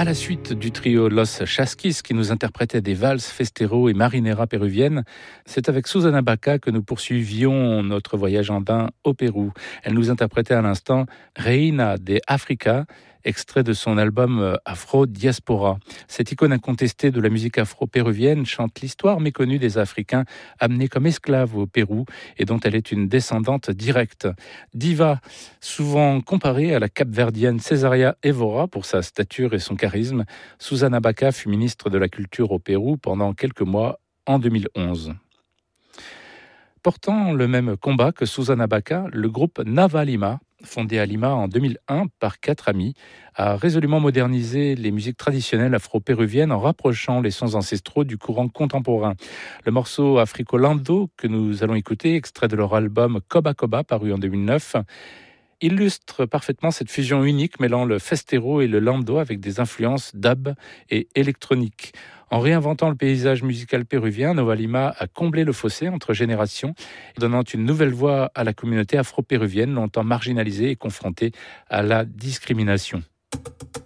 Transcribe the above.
À la suite du trio Los Chasquis qui nous interprétait des valses, festero et marinera péruviennes, c'est avec Susana Baca que nous poursuivions notre voyage andin au Pérou. Elle nous interprétait à l'instant Reina de Africa, extrait de son album Afro Diaspora. Cette icône incontestée de la musique afro-péruvienne chante l'histoire méconnue des Africains amenés comme esclaves au Pérou et dont elle est une descendante directe. Diva, souvent comparée à la capverdienne Cesaria Évora pour sa stature et son charisme, Susana Baca fut ministre de la Culture au Pérou pendant quelques mois en 2011. Portant le même combat que Susana Baca, le groupe Nava Lima, fondé à Lima en 2001 par 4 amis, a résolument modernisé les musiques traditionnelles afro-péruviennes en rapprochant les sons ancestraux du courant contemporain. Le morceau Africolando que nous allons écouter, extrait de leur album Coba Coba, paru en 2009, illustre parfaitement cette fusion unique mêlant le festero et le lando avec des influences dub et électroniques. En réinventant le paysage musical péruvien, Nova Lima a comblé le fossé entre générations, donnant une nouvelle voix à la communauté afro-péruvienne longtemps marginalisée et confrontée à la discrimination.